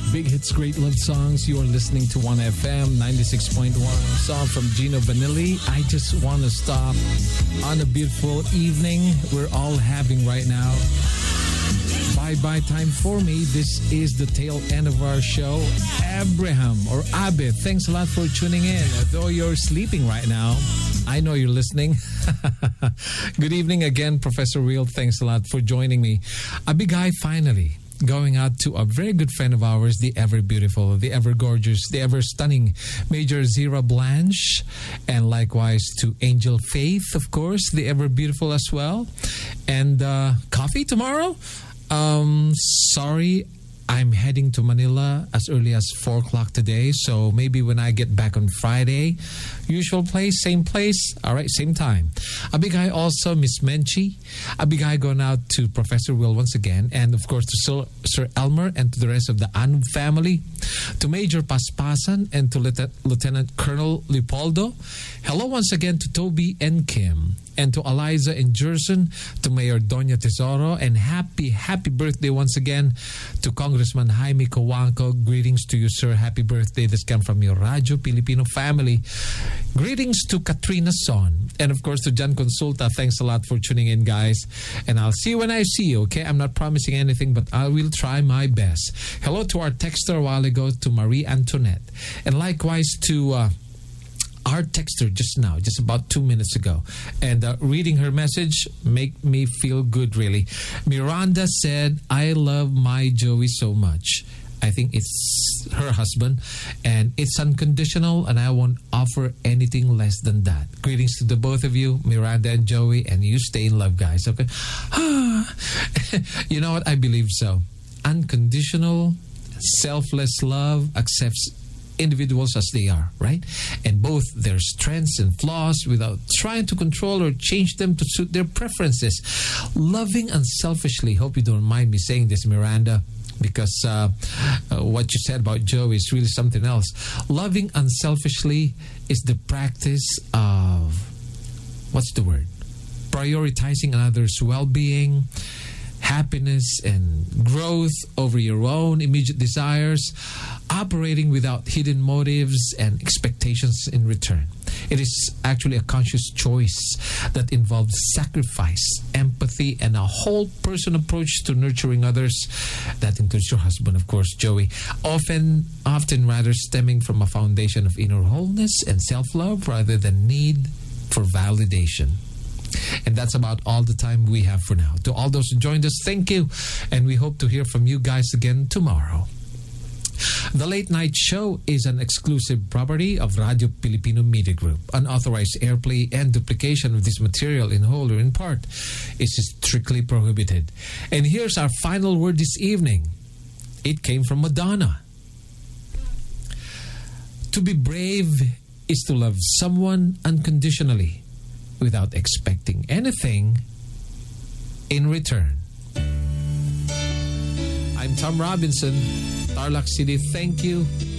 Big hits, great love songs. You are listening to 1FM 96.1. Song from Gino Vanilli. I just want to stop on a beautiful evening we're all having right now. Bye-bye time for me. This is the tail end of our show. Abraham or Abe, thanks a lot for tuning in. Though you're sleeping right now, I know you're listening. Good evening again, Professor Real. Thanks a lot for joining me. Abigay, finally going out to a very good friend of ours, the ever beautiful, the ever gorgeous, the ever stunning Major Zira Blanche, and likewise to Angel Faith, of course, the ever beautiful as well. And coffee tomorrow? Sorry, I'm heading to Manila as early as 4 o'clock today. So maybe when I get back on Friday, usual place, same place. All right, same time. Abigay also, Miss Menchi. Abigay going out to Professor Will once again. And of course to Sir Elmer and to the rest of the Anub family. To Major Paspasan and to Lieutenant Colonel Leopoldo. Hello once again to Toby and Kim. And to Eliza and Jerson, to Mayor Doña Tesoro, and happy birthday once again to Congressman Jaime Cojuangco. Greetings to you, sir. Happy birthday. This comes from your Radyo Pilipino family. Greetings to Katrina Son. And of course to Jan Consulta. Thanks a lot for tuning in, guys. And I'll see you when I see you, okay? I'm not promising anything, but I will try my best. Hello to our texter a while ago, to Marie Antoinette. And likewise to our texter just now, just about 2 minutes ago. And reading her message make me feel good, really. Miranda said, I love my Joey so much. I think it's her husband. And it's unconditional, and I won't offer anything less than that. Greetings to the both of you, Miranda and Joey, and you stay in love, guys, okay? You know what? I believe so. Unconditional, selfless love accepts individuals as they are, right? And both their strengths and flaws without trying to control or change them to suit their preferences. Loving unselfishly, hope you don't mind me saying this, Miranda, because what you said about Joe is really something else. Loving unselfishly is the practice of, what's the word? Prioritizing another's well-being, happiness and growth over your own immediate desires, operating without hidden motives and expectations in return. It is actually a conscious choice that involves sacrifice, empathy, and a whole person approach to nurturing others. That includes your husband, of course, Joey. Often rather stemming from a foundation of inner wholeness and self-love rather than need for validation. And that's about all the time we have for now. To all those who joined us, thank you. And we hope to hear from you guys again tomorrow. The Late Night Show is an exclusive property of Radyo Pilipino Media Group. Unauthorized airplay and duplication of this material in whole or in part is strictly prohibited. And here's our final word this evening. It came from Madonna. To be brave is to love someone unconditionally, without expecting anything in return. I'm Tom Robinson, Tarlac City. Thank you.